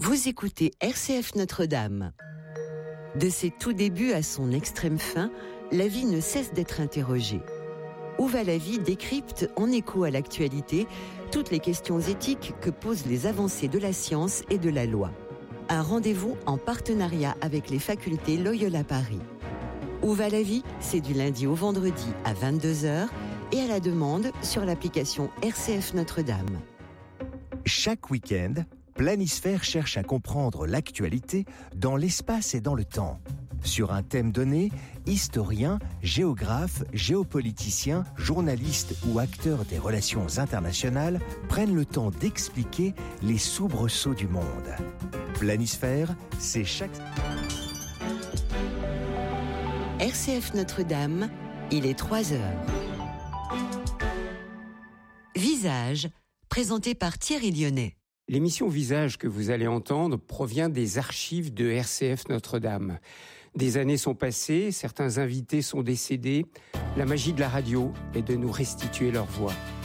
Vous écoutez RCF Notre-Dame. De ses tout débuts à son extrême fin, la vie ne cesse d'être interrogée. Où va la vie décrypte, en écho à l'actualité, toutes les questions éthiques que posent les avancées de la science et de la loi. Un rendez-vous en partenariat avec les facultés Loyola Paris. Où va la vie ? C'est du lundi au vendredi à 22h et à la demande sur l'application RCF Notre-Dame. Chaque week-end, Planisphère cherche à comprendre l'actualité dans l'espace et dans le temps. Sur un thème donné, historiens, géographes, géopoliticiens, journalistes ou acteurs des relations internationales prennent le temps d'expliquer les soubresauts du monde. Planisphère, c'est chaque... RCF Notre-Dame, il est 3h. Visage, présenté par Thierry Lyonnais. L'émission Visage que vous allez entendre provient des archives de RCF Notre-Dame. Des années sont passées, certains invités sont décédés. La magie de la radio est de nous restituer leur voix.